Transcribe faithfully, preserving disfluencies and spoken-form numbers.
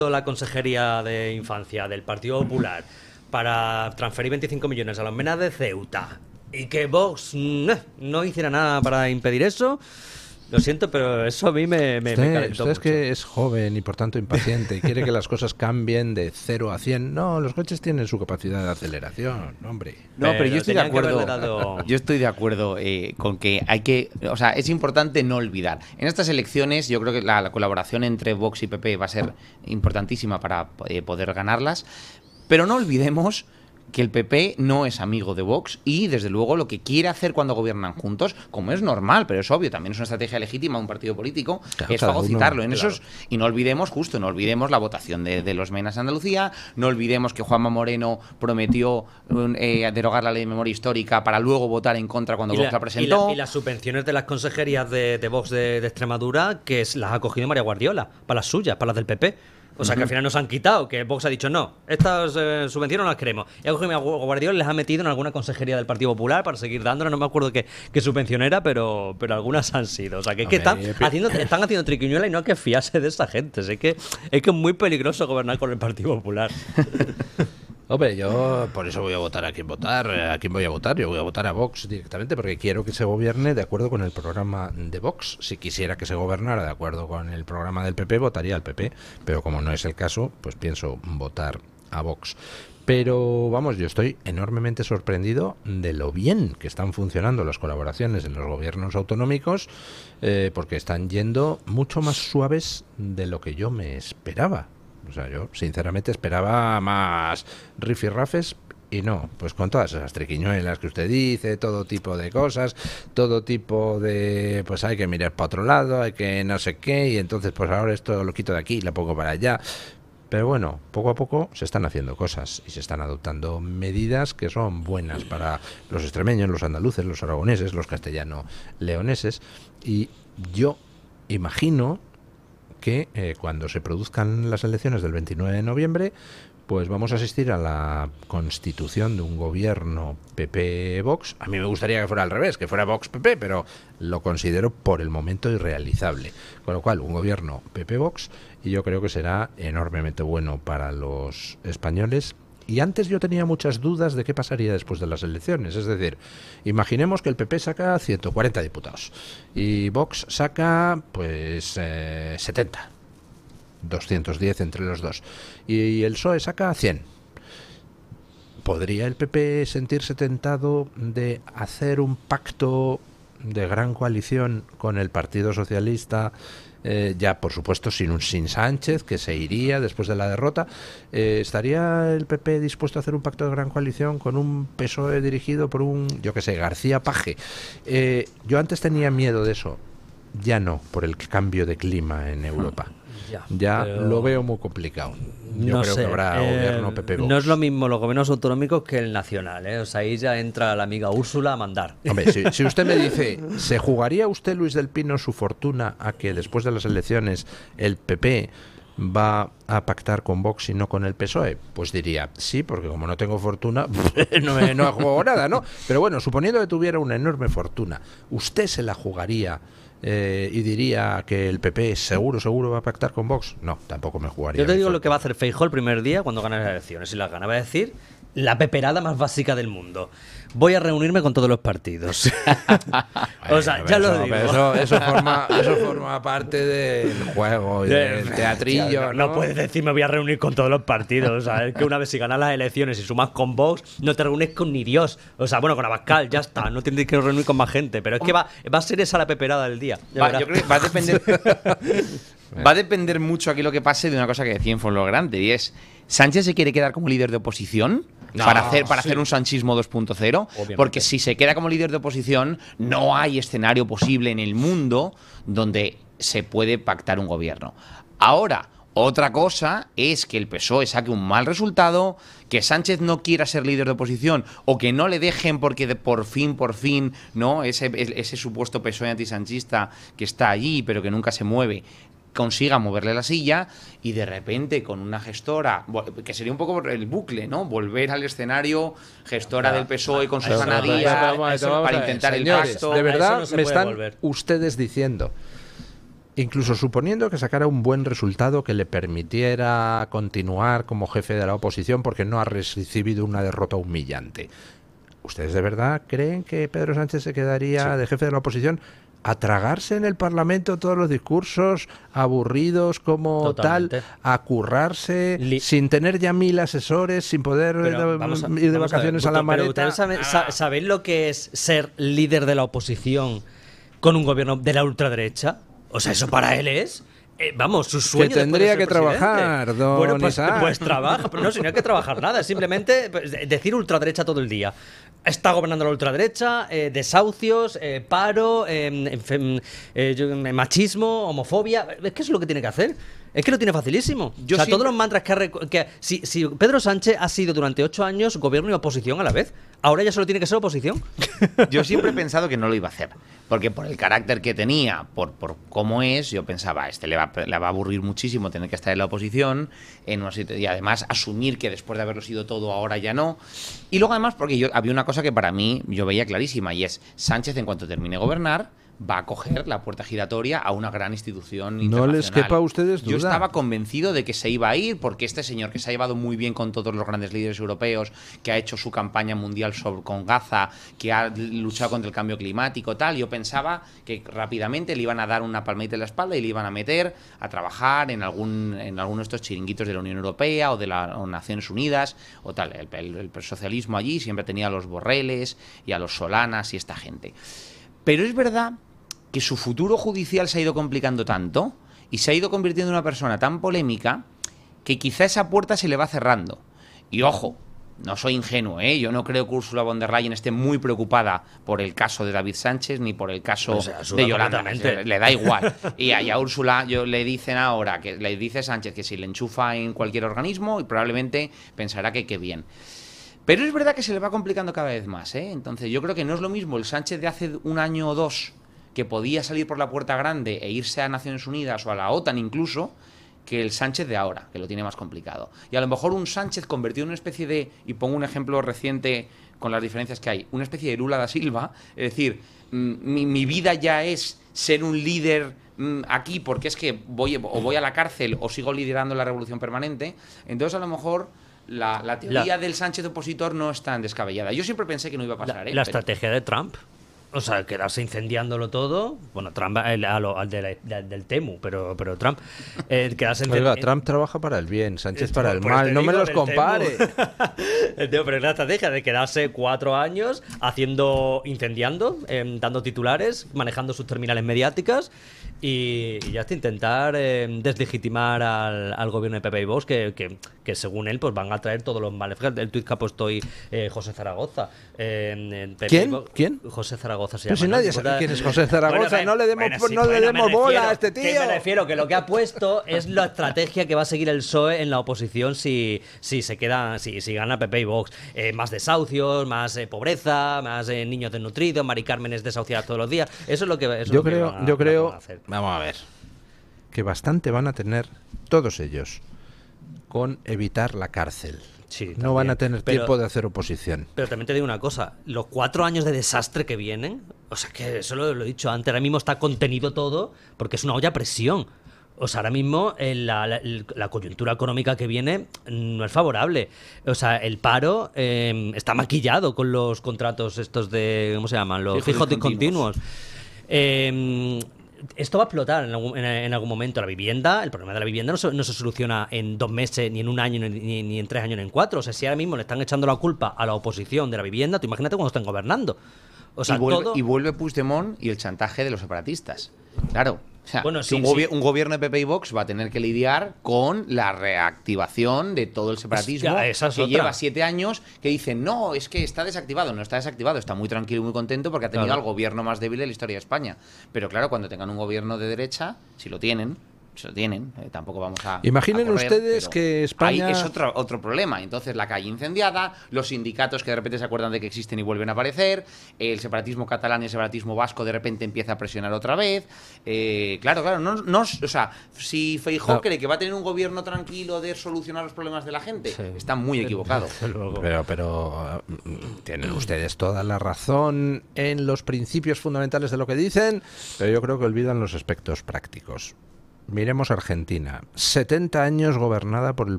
la Consejería de Infancia del Partido Popular para transferir veinticinco millones a los menas de Ceuta y que Vox no, no hiciera nada para impedir eso, lo siento, pero eso a mí me, me, usted, me calentó usted mucho. Es que es joven y por tanto impaciente y quiere que las cosas cambien de cero a cien. No, los coches tienen su capacidad de aceleración, hombre. No, pero, pero yo estoy de acuerdo. Dado... Yo estoy de acuerdo eh, con que hay que, o sea, es importante no olvidar. En estas elecciones, yo creo que la, la colaboración entre Vox y P P va a ser importantísima para eh, poder ganarlas, pero no olvidemos que el P P no es amigo de Vox y, desde luego, lo que quiere hacer cuando gobiernan juntos, como es normal, pero es obvio, también es una estrategia legítima de un partido político, claro, es fagocitarlo en claro. esos. Y no olvidemos, justo, no olvidemos la votación de, de los menas en Andalucía, no olvidemos que Juanma Moreno prometió eh, derogar la ley de memoria histórica para luego votar en contra cuando Vox la, la presentó. Y, la, y las subvenciones de las consejerías de, de Vox de, de Extremadura, que es, las ha cogido María Guardiola, para las suyas, para las del P P. O sea, que al final nos han quitado, que Vox ha dicho no, estas eh, subvenciones no las queremos. Y a Guardiola les ha metido en alguna consejería del Partido Popular para seguir dándolas, no me acuerdo qué, qué subvención era, pero, pero algunas han sido. O sea, que, es que están, haciendo, están haciendo triquiñuela y no hay que fiarse de esa gente. Es que es que es muy peligroso gobernar con el Partido Popular. Hombre, yo por eso voy a votar a quien votar, a quién voy a votar, yo voy a votar a Vox directamente porque quiero que se gobierne de acuerdo con el programa de Vox. Si quisiera que se gobernara de acuerdo con el programa del P P, votaría al P P, pero como no es el caso, pues pienso votar a Vox. Pero vamos, yo estoy enormemente sorprendido de lo bien que están funcionando las colaboraciones en los gobiernos autonómicos, eh, porque están yendo mucho más suaves de lo que yo me esperaba. O sea, yo sinceramente esperaba más rifirrafes y no, pues con todas esas triquiñuelas que usted dice, todo tipo de cosas, todo tipo de, pues hay que mirar para otro lado, hay que no sé qué, y entonces pues ahora esto lo quito de aquí y lo pongo para allá. Pero bueno, poco a poco se están haciendo cosas y se están adoptando medidas que son buenas para los extremeños, los andaluces, los aragoneses, los castellano-leoneses, y yo imagino que eh, cuando se produzcan las elecciones del veintinueve de noviembre, pues vamos a asistir a la constitución de un gobierno P P-Vox. A mí me gustaría que fuera al revés, que fuera Vox-P P, pero lo considero por el momento irrealizable. Con lo cual, un gobierno P P-Vox, y yo creo que será enormemente bueno para los españoles. Y antes yo tenía muchas dudas de qué pasaría después de las elecciones. Es decir, imaginemos que el P P saca ciento cuarenta diputados y Vox saca pues eh, setenta, doscientos diez entre los dos, y el P S O E saca cien. ¿Podría el P P sentirse tentado de hacer un pacto de gran coalición con el Partido Socialista? Eh, ya por supuesto sin un sin Sánchez, que se iría después de la derrota. eh, ¿Estaría el P P dispuesto a hacer un pacto de gran coalición con un P S O E dirigido por un, yo que sé, García Paje? Eh, yo antes tenía miedo de eso, ya no, por el cambio de clima en Europa. Ya, ya pero... lo veo muy complicado. Yo no creo sé, que habrá eh, gobierno P P Vox. No es lo mismo los gobiernos autonómicos que el nacional, ¿eh? O sea, ahí ya entra la amiga Úrsula a mandar. Hombre, si, si usted me dice, ¿se jugaría usted, Luis del Pino, su fortuna a que después de las elecciones el P P va a pactar con Vox y no con el P S O E? Pues diría, sí, porque como no tengo fortuna, no me no juego nada, ¿no? Pero bueno, suponiendo que tuviera una enorme fortuna, ¿usted se la jugaría Eh, y diría que el P P seguro, seguro va a pactar con Vox? No, tampoco me jugaría. Yo te digo lo que va a hacer Feijóo el primer día cuando gane las elecciones. Si las gana, va a decir la peperada más básica del mundo: voy a reunirme con todos los partidos. Bueno, o sea, ya eso, lo digo. Eso, eso, forma, eso forma parte del juego y del teatrillo. No, ¿no? no puedes decir me voy a reunir con todos los partidos. O sea, es que una vez si ganas las elecciones y sumas con Vox, no te reúnes con ni Dios. O sea, bueno, con Abascal, ya está. No tienes que reunir con más gente. Pero es que va, va a ser esa la peperada del día. Va, yo creo que va a depender. Va a depender mucho aquí lo que pase de una cosa que decía en Foro Grande, y es: ¿Sánchez se quiere quedar como líder de oposición? No, para hacer para sí. hacer un sanchismo dos punto cero, porque si se queda como líder de oposición no hay escenario posible en el mundo donde se puede pactar un gobierno. Ahora, otra cosa es que el P S O E saque un mal resultado, que Sánchez no quiera ser líder de oposición o que no le dejen porque de por fin, por fin, ¿no? Ese, ese supuesto P S O E antisanchista que está allí pero que nunca se mueve, consiga moverle la silla, y de repente con una gestora, que sería un poco el bucle, ¿no? Volver al escenario, gestora ya, del P S O E con Susana Díaz para intentar Señores, el pacto. De verdad, no me están volver. ustedes diciendo, incluso suponiendo que sacara un buen resultado que le permitiera continuar como jefe de la oposición porque no ha recibido una derrota humillante, ¿ustedes de verdad creen que Pedro Sánchez se quedaría sí. de jefe de la oposición a tragarse en el Parlamento todos los discursos aburridos como Totalmente. tal, a currarse, Li sin tener ya mil asesores, sin poder pero, vamos a, ir de vacaciones a, a la maleta? ¿Ustedes saben, ah. saben lo que es ser líder de la oposición con un gobierno de la ultraderecha? O sea, eso para él es... Eh, vamos, su sueño que tendría que presidente. trabajar, don Bueno, pues, Isaac. pues trabaja, pero no, si no hay que trabajar nada, es simplemente pues, decir ultraderecha todo el día. Está gobernando la ultraderecha, eh, desahucios, eh, paro, eh, eh, machismo, homofobia. Es que eso es lo que tiene que hacer. Es que lo tiene facilísimo. Yo o sea, siempre... todos los mantras que... Ha que si, si Pedro Sánchez ha sido durante ocho años gobierno y oposición a la vez, ahora ya solo tiene que ser oposición. Yo siempre he pensado que no lo iba a hacer. Porque por el carácter que tenía, por, por cómo es, yo pensaba, este le va, le va a aburrir muchísimo tener que estar en la oposición, en una y además asumir que después de haberlo sido todo, ahora ya no. Y luego además, porque yo había una cosa que para mí yo veía clarísima, y es Sánchez, en cuanto termine de gobernar, va a coger la puerta giratoria a una gran institución internacional. No les quepa a ustedes duda. Yo estaba convencido de que se iba a ir, porque este señor que se ha llevado muy bien con todos los grandes líderes europeos, que ha hecho su campaña mundial sobre, con Gaza, que ha luchado contra el cambio climático, tal, yo pensaba que rápidamente le iban a dar una palmadita en la espalda y le iban a meter a trabajar en algún en alguno de estos chiringuitos de la Unión Europea o de las Naciones Unidas o tal. El, el, el socialismo allí siempre tenía a los Borreles y a los Solanas y esta gente. Pero es verdad que su futuro judicial se ha ido complicando tanto y se ha ido convirtiendo en una persona tan polémica que quizá esa puerta se le va cerrando. Y ojo, no soy ingenuo, ¿eh? Yo no creo que Ursula von der Leyen esté muy preocupada por el caso de David Sánchez ni por el caso o sea, de Yolanda. Le, le da igual. Y a, y a Úrsula yo, le dicen ahora, que le dice Sánchez que si le enchufa en cualquier organismo y probablemente pensará que qué bien. Pero es verdad que se le va complicando cada vez más, ¿eh? Entonces yo creo que no es lo mismo el Sánchez de hace un año o dos, que podía salir por la puerta grande e irse a Naciones Unidas o a la OTAN incluso, que el Sánchez de ahora, que lo tiene más complicado. Y a lo mejor un Sánchez convertido en una especie de, y pongo un ejemplo reciente con las diferencias que hay, una especie de Lula da Silva, es decir, mi, mi vida ya es ser un líder aquí porque es que voy o voy a la cárcel o sigo liderando la revolución permanente. Entonces a lo mejor la, la teoría la, del Sánchez opositor no es tan descabellada. Yo siempre pensé que no iba a pasar. La, ¿eh? la Pero... estrategia de Trump. O sea, quedarse incendiándolo todo. Bueno, Trump al, al de la, del Temu, pero, pero Trump. Eh, quedarse Oiga, Trump trabaja para el bien, Sánchez para el mal. No me los compare. Pero es la estrategia de quedarse cuatro años haciendo, incendiando, eh, dando titulares, manejando sus terminales mediáticas y, y ya hasta intentar eh, deslegitimar al, al gobierno de P P y Vox, que, que, que según él pues van a traer todos los males. Fíjate, el tuit que ha puesto hoy eh, José Zaragoza. Eh, ¿Quién? ¿Quién? José Zaragoza. Se llama, si nadie ¿no? sabe quién es José Zaragoza, bueno, no le demos, bueno, sí, no le bueno, demos bola refiero, a este tío. Que me refiero que lo que ha puesto es la estrategia que va a seguir el P S O E en la oposición si, si se queda, si, si gana P P y Vox. Eh, más desahucios, más eh, pobreza, más eh, niños desnutridos, Mari Cármenes desahuciadas todos los días. Eso es lo que eso yo es lo creo, que van a, yo creo, van a hacer. Vamos a ver, que bastante van a tener todos ellos con evitar la cárcel. Sí, no van a tener pero, tiempo de hacer oposición. Pero también te digo una cosa, los cuatro años de desastre que vienen, o sea que eso lo, lo he dicho antes, ahora mismo está contenido todo porque es una olla a presión. O sea, ahora mismo eh, la, la, la coyuntura económica que viene no es favorable. O sea, el paro eh, está maquillado con los contratos estos de, ¿cómo se llaman? Los fijos discontinuos. Eh, Esto va a explotar en algún, en, en algún momento. La vivienda, el problema de la vivienda no se, no se soluciona en dos meses, ni en un año, ni, ni, ni en tres años, ni en cuatro. O sea, si ahora mismo le están echando la culpa a la oposición de la vivienda, tú imagínate cuando estén gobernando. O sea, y, vuelve, todo... y vuelve Puigdemont y el chantaje de los separatistas. Claro. O sea, bueno, sí, un, sí. gobi un gobierno de P P y Vox va a tener que lidiar con la reactivación de todo el separatismo ya, esa es que otra. lleva siete años, que dicen, no, es que está desactivado. No está desactivado, está muy tranquilo y muy contento porque ha tenido claro. al gobierno más débil de la historia de España. Pero claro, cuando tengan un gobierno de derecha, si lo tienen, se lo tienen, eh, tampoco vamos a... Imaginen a correr, ustedes que España... Ahí es otro, otro problema. Entonces la calle incendiada, los sindicatos que de repente se acuerdan de que existen y vuelven a aparecer, el separatismo catalán y el separatismo vasco de repente empieza a presionar otra vez. Eh, claro, claro, no, no, o sea, si Feijóo no. cree que va a tener un gobierno tranquilo de solucionar los problemas de la gente, sí. está muy equivocado. Pero, pero tienen ustedes toda la razón en los principios fundamentales de lo que dicen, pero yo creo que olvidan los aspectos prácticos. Miremos Argentina, setenta años gobernada por el